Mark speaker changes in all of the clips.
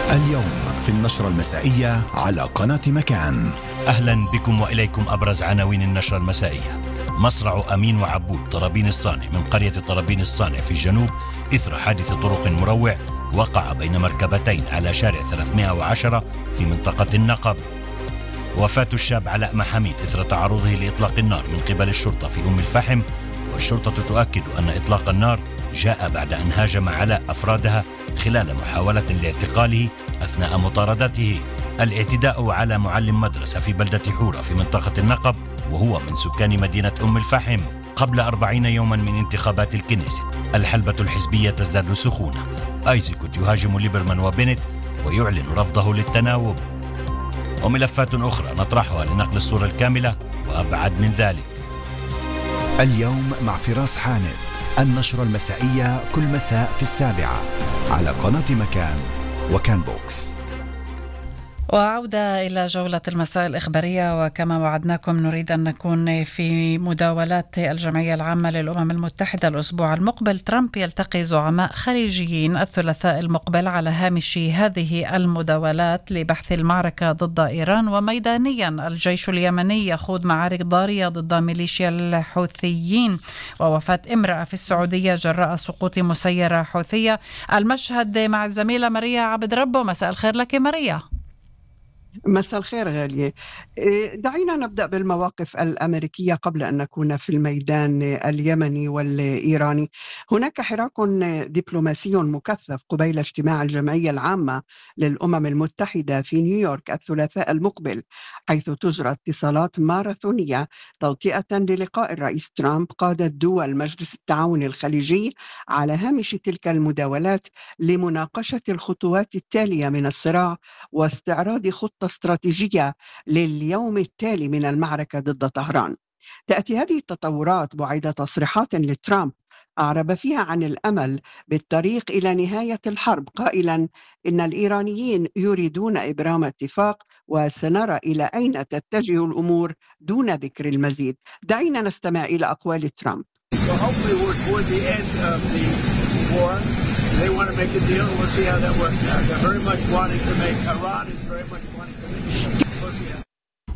Speaker 1: اليوم في النشرة المسائية على قناة مكان.
Speaker 2: أهلا بكم وإليكم أبرز عناوين النشرة المسائية. مصرع أمين وعبود طرابين الصانع من قرية طرابين الصانع في الجنوب إثر حادث طرق مروع وقع بين مركبتين على شارع 310 في منطقة النقب. وفاة الشاب علاء محاميد إثر تعرضه لإطلاق النار من قبل الشرطة في أم الفحم، والشرطة تؤكد أن إطلاق النار جاء بعد أن هاجم علاء أفرادها خلال محاولة لاعتقاله أثناء مطاردته. الاعتداء على معلم مدرسة في بلدة حورة في منطقة النقب وهو من سكان مدينة أم الفحم قبل 40 يوما من انتخابات الكنيست. الحلبة الحزبية تزداد سخونة. آيزيكوت يهاجم ليبرمان وبنت ويعلن رفضه للتناوب. وملفات أخرى نطرحها لنقل الصورة الكاملة وأبعد من ذلك.
Speaker 1: اليوم مع فراس حامد، النشرة المسائية كل مساء في 7 على قناة مكان وكان بوكس.
Speaker 3: وعودة إلى جولة المساء الإخبارية، وكما وعدناكم نريد أن نكون في مداولات الجمعية العامة للأمم المتحدة الأسبوع المقبل. ترامب يلتقي زعماء خليجيين الثلاثاء المقبل على هامش هذه المداولات لبحث المعركة ضد إيران. وميدانيا الجيش اليمني يخوض معارك ضارية ضد ميليشيا الحوثيين، ووفاة امرأة في السعودية جراء سقوط مسيرة حوثية. المشهد مع الزميلة ماريا عبد ربه. مساء الخير لك ماريا.
Speaker 4: مساء الخير غالية. دعينا نبدأ بالمواقف الأمريكية قبل أن نكون في الميدان اليمني والإيراني. هناك حراك دبلوماسي مكثف قبيل اجتماع الجمعية العامة للأمم المتحدة في نيويورك الثلاثاء المقبل، حيث تجرى اتصالات ماراثونية توطئة للقاء الرئيس ترامب قادة دول مجلس التعاون الخليجي على هامش تلك المداولات لمناقشة الخطوات التالية من الصراع واستعراض خطة استراتيجية لليوم التالي من المعركة ضد طهران. تأتي هذه التطورات بعد تصريحات لترامب أعرب فيها عن الأمل بالطريق إلى نهاية الحرب، قائلا إن الإيرانيين يريدون إبرام اتفاق وسنرى إلى أين تتجه الأمور دون ذكر المزيد. دعينا نستمع إلى أقوال ترامب.
Speaker 5: They want to make a deal. We'll see how that works out. They're very much wanting to make Iran is very much wanting to make a deal. We'll see how.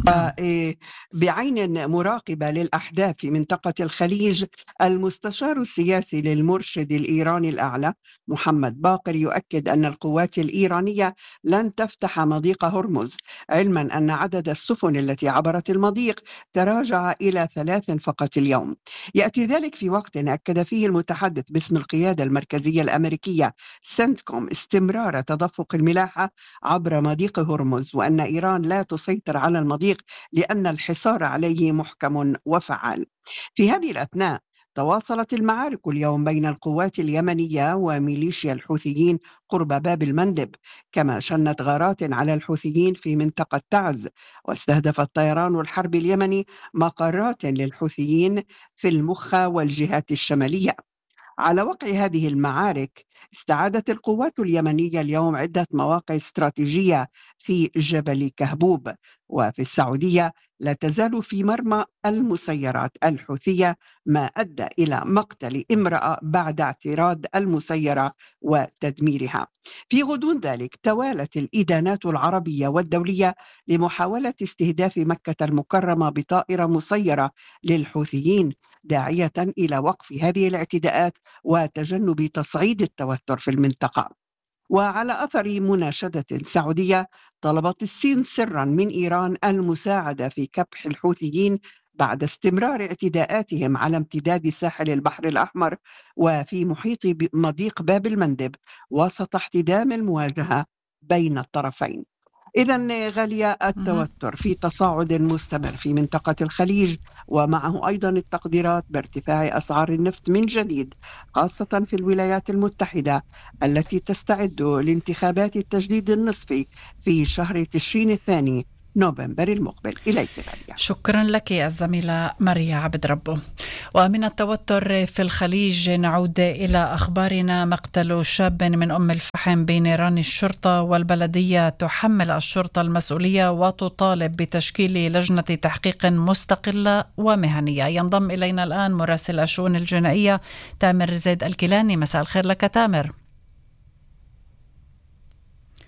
Speaker 4: بعين مراقبة للأحداث في منطقة الخليج، المستشار السياسي للمرشد الإيراني الأعلى محمد باقر يؤكد أن القوات الإيرانية لن تفتح مضيق هرمز، علما أن عدد السفن التي عبرت المضيق تراجع إلى 3 فقط اليوم. يأتي ذلك في وقت أكد فيه المتحدث باسم القيادة المركزية الأمريكية سنتكوم استمرار تدفق الملاحة عبر مضيق هرمز، وأن إيران لا تسيطر على المضيق لأن الحصار عليه محكم وفعال. في هذه الأثناء تواصلت المعارك اليوم بين القوات اليمنية وميليشيا الحوثيين قرب باب المندب، كما شنت غارات على الحوثيين في منطقة تعز، واستهدف الطيران الحربي اليمني مقرات للحوثيين في المخا والجهات الشمالية. على وقع هذه المعارك استعادت القوات اليمنية اليوم عدة مواقع استراتيجية في جبل كهبوب، وفي السعودية لا تزال في مرمى المسيرات الحوثية، ما أدى إلى مقتل امرأة بعد اعتراض المسيرة وتدميرها. في غضون ذلك توالت الإدانات العربية والدولية لمحاولة استهداف مكة المكرمة بطائرة مسيرة للحوثيين، داعية إلى وقف هذه الاعتداءات وتجنب تصعيد التوتر في المنطقة. وعلى أثر مناشدة سعودية، طلبت الصين سرا من إيران المساعدة في كبح الحوثيين بعد استمرار اعتداءاتهم على امتداد ساحل البحر الأحمر وفي محيط مضيق باب المندب وسط احتدام المواجهة بين الطرفين. إذن غالية، التوتر في تصاعد مستمر في منطقة الخليج، ومعه أيضا التقديرات بارتفاع أسعار النفط من جديد، خاصة في الولايات المتحدة التي تستعد لانتخابات التجديد النصفي في شهر تشرين الثاني نوفمبر المقبل. إليك غالية.
Speaker 3: شكرا لك الزميلة ماريا عبد ربه. ومن التوتر في الخليج نعود إلى أخبارنا. مقتل شاب من أم الفحم بنيران. الشرطة والبلدية تحمل الشرطة المسؤولية وتطالب بتشكيل لجنة تحقيق مستقلة ومهنية. ينضم إلينا الآن مراسل الشؤون الجنائية تامر زيد الكيلاني. مساء الخير لك تامر.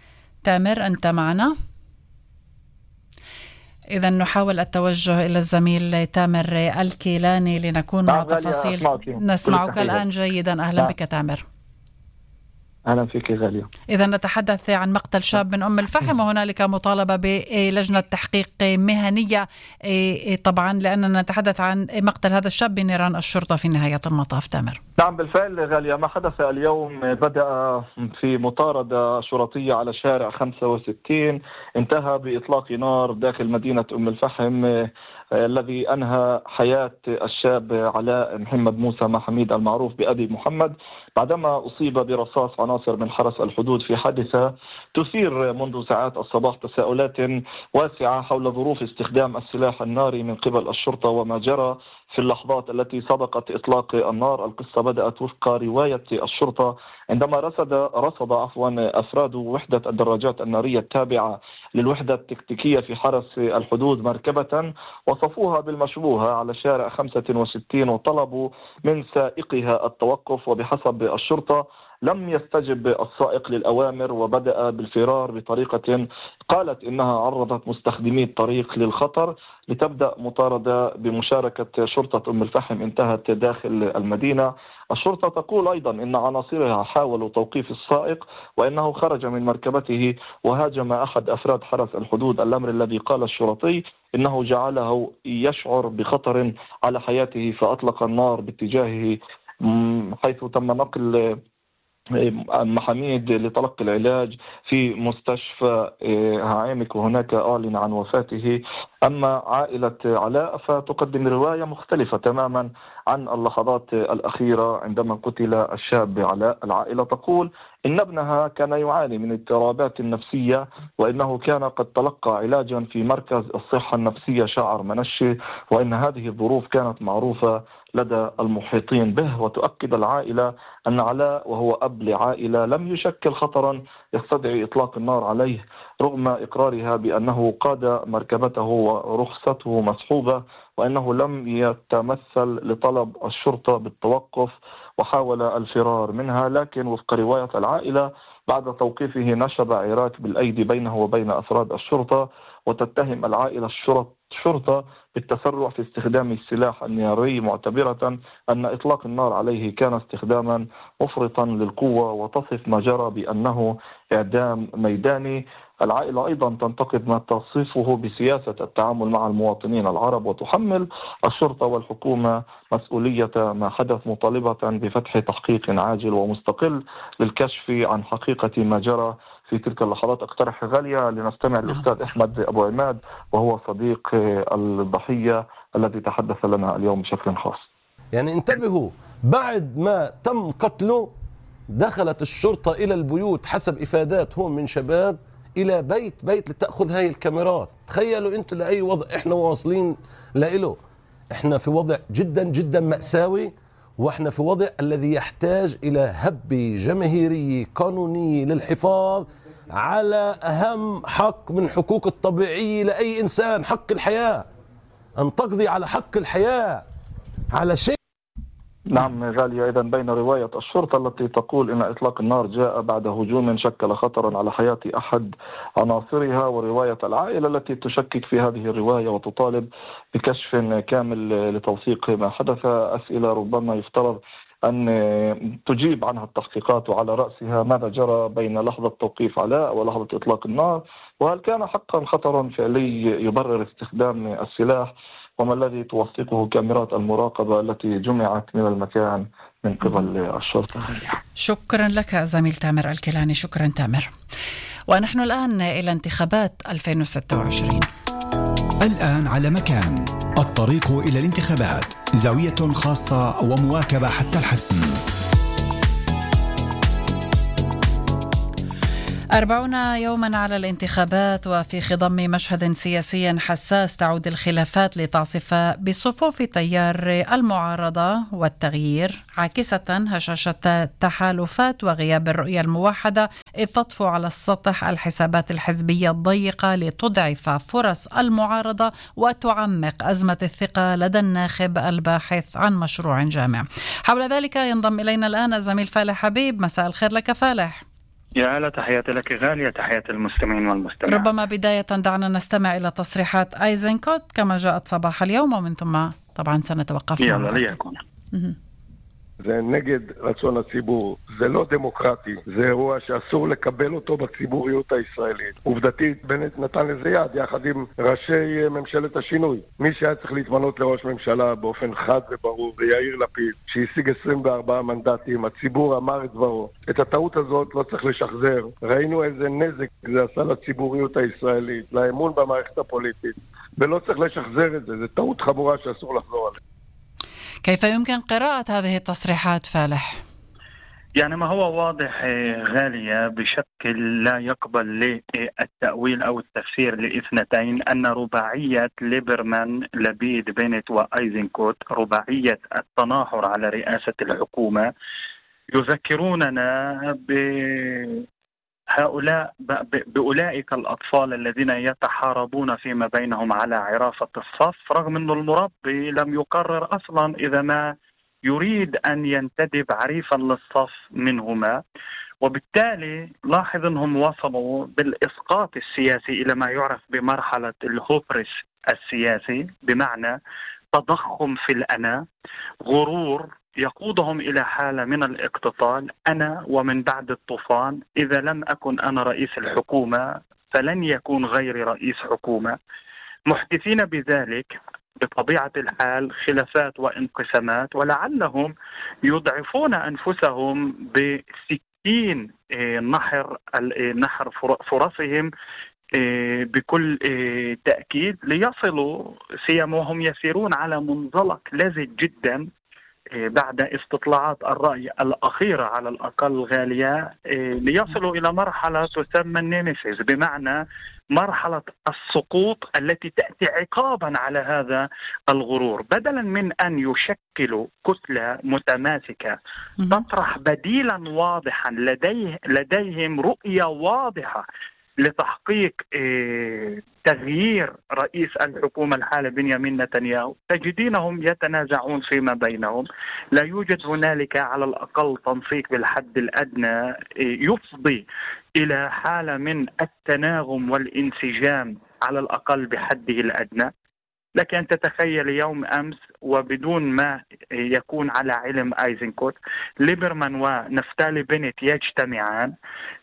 Speaker 3: تامر أنت معنا؟ إذا نحاول التوجه إلى الزميل تامر الكيلاني لنكون مع تفاصيل. نسمعك الآن جيدا. أهلا بك تامر.
Speaker 6: أهلا فيك غالية.
Speaker 3: إذا نتحدث عن مقتل شاب من أم الفحم، وهنالك مطالبة بلجنة تحقيق مهنية طبعا، لأننا نتحدث عن مقتل هذا الشاب بنيران الشرطة في نهاية المطاف. تامر.
Speaker 6: نعم بالفعل غالية، ما حدث اليوم بدأ في مطاردة شرطية على شارع 65 انتهى بإطلاق نار داخل مدينة أم الفحم، الذي أنهى حياة الشاب علاء محمد موسى محميد المعروف بأبي محمد بعدما أصيب برصاص عناصر من حرس الحدود في حادثة تثير منذ ساعات الصباح تساؤلات واسعة حول ظروف استخدام السلاح الناري من قبل الشرطة وما جرى في اللحظات التي سبقت إطلاق النار. القصة بدأت وفق رواية الشرطة عندما رصد أفراد وحدة الدراجات النارية التابعة للوحدة التكتيكية في حرس الحدود مركبة وصفوها بالمشبوهة على شارع 65 وطلبوا من سائقها التوقف، وبحسب الشرطة لم يستجب السائق للأوامر وبدأ بالفرار بطريقة قالت إنها عرضت مستخدمي الطريق للخطر. لتبدأ مطاردة بمشاركة شرطة أم الفحم انتهت داخل المدينة. الشرطة تقول أيضا إن عناصرها حاولوا توقيف السائق وإنه خرج من مركبته وهاجم أحد أفراد حرس الحدود، الأمر الذي قال الشرطي إنه جعله يشعر بخطر على حياته فأطلق النار باتجاهه، حيث تم نقل محميد لتلقي العلاج في مستشفى هعيمك وهناك أعلن عن وفاته. أما عائلة علاء فتقدم رواية مختلفة تماما عن اللحظات الأخيرة عندما قتل الشاب علاء. العائلة تقول إن ابنها كان يعاني من اضطرابات نفسية وإنه كان قد تلقى علاجا في مركز الصحة النفسية شاعر منشي، وإن هذه الظروف كانت معروفة لدى المحيطين به. وتؤكد العائلة أن علاء وهو أب لعائلة لم يشكل خطرا يستدعي إطلاق النار عليه رغم إقرارها بأنه قاد مركبته ورخصته مسحوبة، وأنه لم يتمثل لطلب الشرطة بالتوقف وحاول الفرار منها. لكن وفق رواية العائلة بعد توقيفه نشب عراك بالأيدي بينه وبين أفراد الشرطة، وتتهم العائلة الشرطة بالتسرع في استخدام السلاح الناري معتبرة أن إطلاق النار عليه كان استخداما مفرطا للقوة، وتصف ما جرى بأنه إعدام ميداني. العائلة أيضا تنتقد ما تصفه بسياسة التعامل مع المواطنين العرب وتحمل الشرطة والحكومة مسؤولية ما حدث، مطالبة بفتح تحقيق عاجل ومستقل للكشف عن حقيقة ما جرى في تلك اللحظات. اقترح غالية لنستمع للأستاذ أحمد أبو عماد وهو صديق الضحية الذي تحدث لنا اليوم بشكل خاص.
Speaker 7: يعني انتبهوا، بعد ما تم قتله دخلت الشرطة إلى البيوت حسب إفادات هم من شباب إلى بيت لتأخذ هاي الكاميرات. تخيلوا أنتوا لأي وضع إحنا واصلين لإله. إحنا في وضع جدا جدا مأساوي، وإحنا في وضع الذي يحتاج إلى هبة جماهيرية قانونية للحفاظ على أهم حق من حقوق الطبيعية لأي إنسان، حق الحياة، أن تقضي على حق الحياة على شيء.
Speaker 6: نعم غالية، إذن بين رواية الشرطة التي تقول إن إطلاق النار جاء بعد هجوم شكل خطرا على حياة أحد عناصرها، ورواية العائلة التي تشكك في هذه الرواية وتطالب بكشف كامل لتوثيق ما حدث، أسئلة ربما يفترض أن تجيب عنها التحقيقات، وعلى رأسها ماذا جرى بين لحظة توقيف علاء ولحظة إطلاق النار، وهل كان حقا خطرا فعلي يبرر استخدام السلاح، وما الذي توثقه كاميرات المراقبة التي جمعت من المكان من قبل الشرطة.
Speaker 3: شكرا لك زميل تامر الكيلاني. شكرا تامر. ونحن الآن إلى انتخابات 2026.
Speaker 1: الآن على مكان، الطريق إلى الانتخابات، زاوية خاصة ومواكبة حتى الحسم.
Speaker 3: 40 يوما على الانتخابات، وفي خضم مشهد سياسي حساس تعود الخلافات لتعصف بصفوف تيار المعارضة والتغيير، عاكسة هشاشة التحالفات وغياب الرؤية الموحدة، إذ تطفو على السطح الحسابات الحزبية الضيقة لتضعف فرص المعارضة وتعمق أزمة الثقة لدى الناخب الباحث عن مشروع جامع. حول ذلك ينضم إلينا الآن الزميل فالح حبيب. مساء الخير لك فالح.
Speaker 8: يا هلا، تحياتي لك غالية، تحياتي المستمعين والمستمعات.
Speaker 3: ربما بداية دعنا نستمع إلى تصريحات أيزنكوت كما جاءت صباح اليوم، ومن ثم طبعا سنتوقف.
Speaker 8: يلا ليكن.
Speaker 9: זה נגד רצון הציבור, זה לא דמוקרטי, זה אירוע שאסור לקבל אותו בציבוריות הישראלית. עובדתית, בנט נתן לזה יד יחד עם ראשי ממשלת השינוי. מי שהיה צריך להתמנות לראש ממשלה באופן חד וברור, ויאיר לפיד, שהשיג 24 מנדטים, הציבור אמר את דברו. את הטעות הזאת לא צריך לשחזר. ראינו איזה נזק זה עשה לציבוריות הישראלית, לאמון במערכת הפוליטית, ולא צריך לשחזר את זה. זה טעות חמורה שאסור לחזור עליה.
Speaker 3: كيف يمكن قراءة هذه التصريحات فالح؟
Speaker 8: يعني ما هو واضح غالية بشكل لا يقبل للتأويل أو التفسير لاثنتين، أن رباعية ليبرمان لبيد بنت وأيزنكوت، رباعية التناحر على رئاسة الحكومة، يذكروننا بأولئك الأطفال الذين يتحاربون فيما بينهم على عرافة الصف، رغم أن المربي لم يقرر أصلا إذا ما يريد أن ينتدب عريفا للصف منهما. وبالتالي لاحظ أنهم وصلوا بالإسقاط السياسي إلى ما يعرف بمرحلة الهوبرس السياسي، بمعنى تضخم في الأنا، غرور يقودهم إلى حالة من الاقتطال. أنا ومن بعد الطوفان، إذا لم أكن أنا رئيس الحكومة فلن يكون غيري رئيس حكومة، محدثين بذلك بطبيعة الحال خلافات وانقسامات، ولعلهم يضعفون أنفسهم بسكين نحر فرصهم بكل تأكيد ليصلوا، سيما وهم يسيرون على منزلق لزج جدا بعد استطلاعات الرأي الأخيرة على الأقل غالية، ليصلوا إلى مرحلة تسمى النيميسيس، بمعنى مرحلة السقوط التي تأتي عقابا على هذا الغرور. بدلا من أن يشكلوا كتلة متماسكة تطرح بديلا واضحا، لديهم رؤية واضحة لتحقيق تغيير رئيس الحكومة الحالي بنيامين نتنياهو، تجدينهم يتنازعون فيما بينهم. لا يوجد هنالك على الأقل تنسيق بالحد الأدنى يفضي إلى حالة من التناغم والانسجام على الأقل بحده الأدنى. لك أن تتخيل يوم أمس وبدون ما يكون على علم أيزنكوت، ليبرمان ونفتالي بنت يجتمعان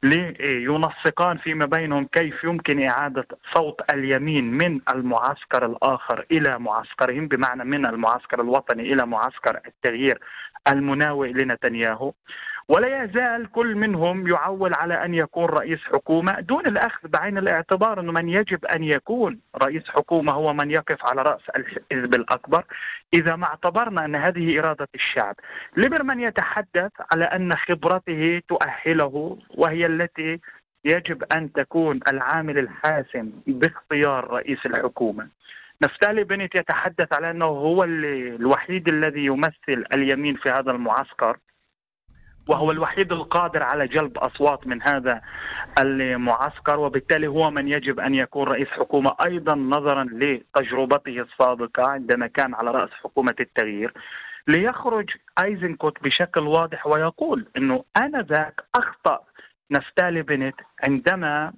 Speaker 8: لينسقان فيما بينهم كيف يمكن إعادة صوت اليمين من المعسكر الآخر إلى معسكرهم، بمعنى من المعسكر الوطني إلى معسكر التغيير المناوئ لنتنياهو. ولا يزال كل منهم يعول على أن يكون رئيس حكومة دون الأخذ بعين الاعتبار أنه من يجب أن يكون رئيس حكومة هو من يقف على رأس الحزب الأكبر، إذا ما اعتبرنا أن هذه إرادة الشعب. ليبرمان يتحدث على أن خبرته تؤهله، وهي التي يجب أن تكون العامل الحاسم باختيار رئيس الحكومة. نفتالي بنت يتحدث على أنه هو الوحيد الذي يمثل اليمين في هذا المعسكر، وهو الوحيد القادر على جلب أصوات من هذا المعسكر، وبالتالي هو من يجب أن يكون رئيس حكومة أيضا نظرا لتجربته السابقة عندما كان على رأس حكومة التغيير. ليخرج أيزنكوت بشكل واضح ويقول أنه آنذاك أخطأ نفتالي بنت عندما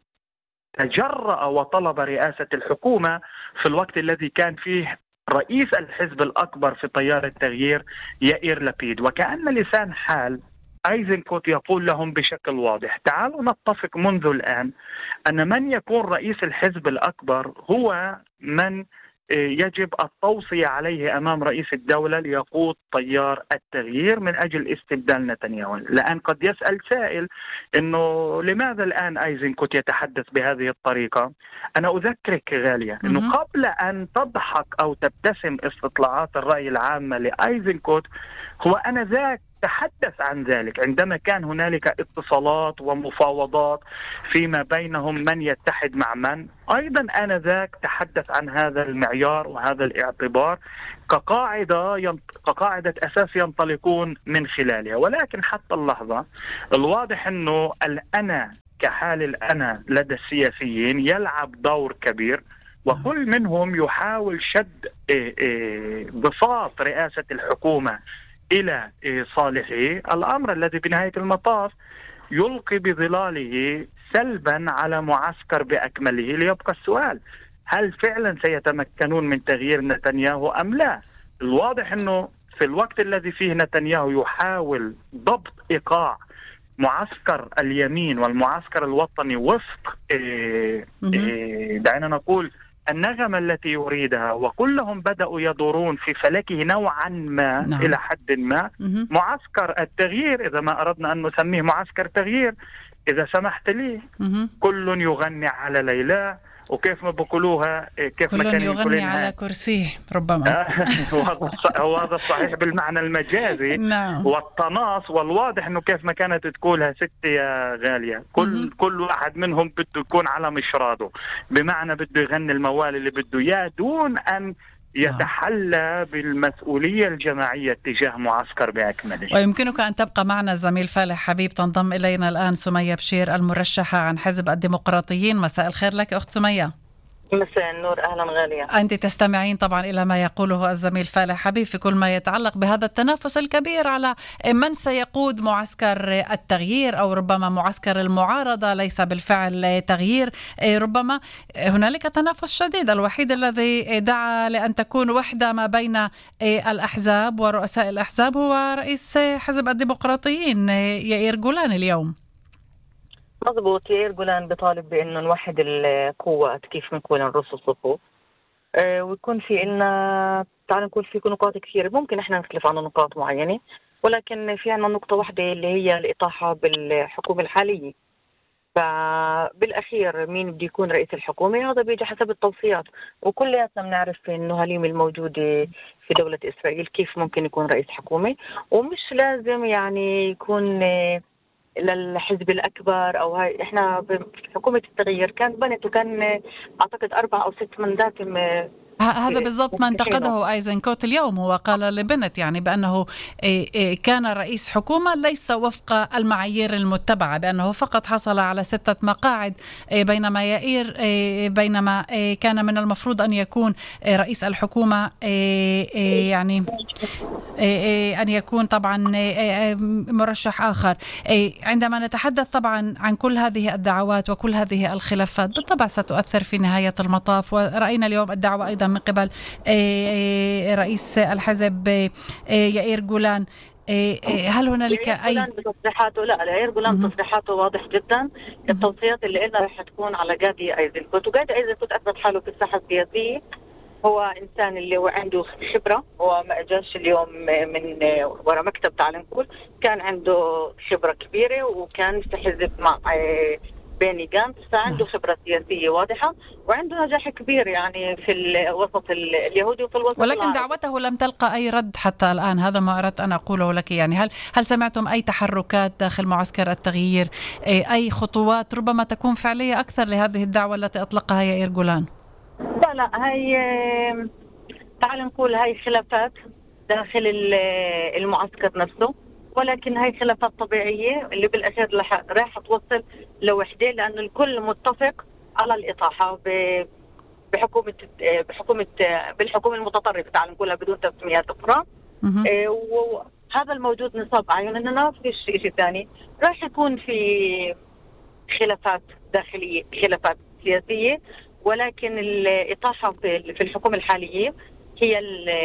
Speaker 8: تجرأ وطلب رئاسة الحكومة في الوقت الذي كان فيه رئيس الحزب الأكبر في تيار التغيير يائير لبيد. وكأن لسان حال أيزنكوت يقول لهم بشكل واضح: تعالوا نتفق منذ الآن أن من يكون رئيس الحزب الأكبر هو من يجب التوصية عليه أمام رئيس الدولة ليقود تيار التغيير من أجل استبدال نتنياهو. لأن قد يسأل سائل أنه لماذا الآن أيزنكوت يتحدث بهذه الطريقة؟ أنا أذكرك غالية أنه قبل أن تضحك أو تبتسم استطلاعات الرأي العامة لأيزنكوت، هو آنذاك تحدث عن ذلك عندما كان هنالك اتصالات ومفاوضات فيما بينهم من يتحد مع من. أيضا آنذاك تحدث عن هذا المعيار وهذا الاعتبار كقاعدة أساس ينطلقون من خلالها. ولكن حتى اللحظة الواضح أنه الأنا كحال الأنا لدى السياسيين يلعب دور كبير، وكل منهم يحاول شد بساط رئاسة الحكومة إلى صالحه، الأمر الذي بنهاية المطاف يلقي بظلاله سلبا على معسكر بأكمله. ليبقى السؤال: هل فعلا سيتمكنون من تغيير نتنياهو أم لا؟ الواضح أنه في الوقت الذي فيه نتنياهو يحاول ضبط إيقاع معسكر اليمين والمعسكر الوطني وفق دعينا نقول النغمة التي يريدها، وكلهم بدأوا يدورون في فلكه نوعا ما إلى حد ما. معسكر التغيير، إذا ما أردنا أن نسميه معسكر تغيير، إذا سمحت لي، كل يغني على ليلى، وكيف ما بقولوها، كيف ما كان
Speaker 3: يغني على كرسيه ربما.
Speaker 8: وهذا صحيح بالمعنى المجازي. والطناس، والواضح انه كيف ما كانت تقولها ست يا غالية، كل واحد منهم بده يكون على مشراده، بمعنى بده يغني الموال اللي بده اياه دون ان يتحلى بالمسؤولية الجماعية تجاه معسكر بأكمله.
Speaker 3: ويمكنك أن تبقى معنا الزميل فالح حبيب. تنضم إلينا الآن سمية بشير المرشحة عن حزب الديمقراطيين. مساء الخير لك أخت سمية.
Speaker 10: مساء النور، أهلا غالية.
Speaker 3: أنت تستمعين طبعا إلى ما يقوله الزميل فالح حبيب في كل ما يتعلق بهذا التنافس الكبير على من سيقود معسكر التغيير، أو ربما معسكر المعارضة ليس بالفعل تغيير. ربما هنالك تنافس شديد. الوحيد الذي دعا لأن تكون وحدة ما بين الأحزاب ورؤساء الأحزاب هو رئيس حزب الديمقراطيين يائير جولان اليوم.
Speaker 10: مضبوط، يائير جولان بطالب بأنه نوحد القوات، كيف نكون نرص الصفوف، ويكون في لنا، تعال نقول في نقاط كثيرة ممكن احنا نختلف عن نقاط معينة، ولكن في عنا نقطة واحدة اللي هي الإطاحة بالحكومة الحالية. فبالأخير مين بده يكون رئيس الحكومة هذا بيجي حسب التوصيات، وكلياتنا بنعرف إنه هاليم الموجودة في دولة إسرائيل كيف ممكن يكون رئيس حكومة، ومش لازم يعني يكون للحزب الأكبر أو هاي. إحنا بحكومة التغيير كان بنت، وكان أعتقد 4 أو 6 مندات.
Speaker 3: هذا بالضبط ما انتقده أيزنكوت اليوم. هو قال لبنت يعني بأنه كان رئيس حكومة ليس وفق المعايير المتبعة، بأنه فقط حصل على 6 مقاعد، بينما يائير بينما كان من المفروض أن يكون رئيس الحكومة يعني أن يكون طبعا مرشح آخر. عندما نتحدث طبعا عن كل هذه الدعوات وكل هذه الخلافات بالطبع ستؤثر في نهاية المطاف، ورأينا اليوم الدعوة أيضا من قبل رئيس الحزب يائير جولان. هل هنالك أي
Speaker 10: تصريحاته؟ لا، يائير جولان تصريحاته واضح جدا. التوصيات اللي قلنا رح تكون على جادي أيزنكوت، وجادي أيزنكوت أثبت حاله في الساحة السياسية. هو إنسان اللي هو عنده خبرة، هو ما أجاش اليوم من وراء مكتب، تعال نقول كان عنده خبرة كبيرة، وكان في حزب مع بيني جانتس، فعنده خبرة سياسية واضحة، وعنده نجاح كبير يعني في الوسط اليهودي وفي الوسط
Speaker 3: ولكن العربي. دعوته لم تلقى أي رد حتى الآن. هذا ما أردت أن أقوله لك. يعني هل سمعتم أي تحركات داخل معسكر التغيير، أي خطوات ربما تكون فعلية أكثر لهذه الدعوة التي أطلقها يائير جولان؟
Speaker 10: لا، هاي تعال نقول هاي خلافات داخل المعسكر نفسه، ولكن هاي خلافات طبيعية اللي بالأخير راح توصل لوحدة، لأن الكل متفق على الإطاحة بالحكومة المتطرفة، تعال نقولها بدون تسميات أخرى. وهذا الموجود نصاب أعيننا، ما فيش شيء ثاني. راح يكون في خلافات داخلية، خلافات سياسية، ولكن الإطاحة في الحكومة الحالية هي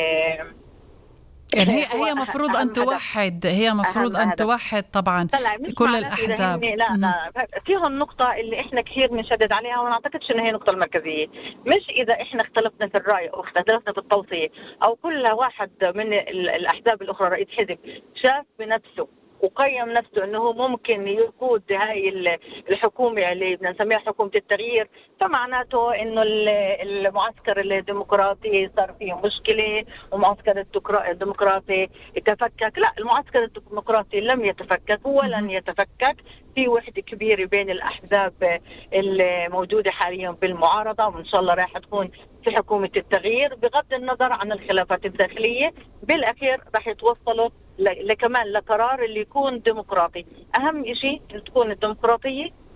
Speaker 3: يعني هي مفروض أن توحد، هي مفروض أن توحد طبعا كل الأحزاب.
Speaker 10: لا فيهم نقطة اللي إحنا كثير بنشدد عليها، وما أعتقدش إن هي النقطة المركزية. مش إذا إحنا اختلفنا في الرأي أو اختلفنا في التوصية، أو كل واحد من الأحزاب الأخرى رئيس حزب شاف بنفسه وقيم نفسه أنه ممكن يقود هاي الحكومة اللي بدنا نسميها حكومة التغيير، فمعناته أنه المعسكر الديمقراطي صار فيه مشكلة ومعسكر الديمقراطي يتفكك. لا، المعسكر الديمقراطي لم يتفكك ولن يتفكك. في وحدة كبيرة بين الأحزاب الموجودة حاليا بالمعارضة، وإن شاء الله راح تكون في حكومة التغيير، بغض النظر عن الخلافات الداخلية. بالأخير راح يتوصلوا كمان لقرار اللي يكون ديمقراطي. أهم شيء تكون الديمقراطية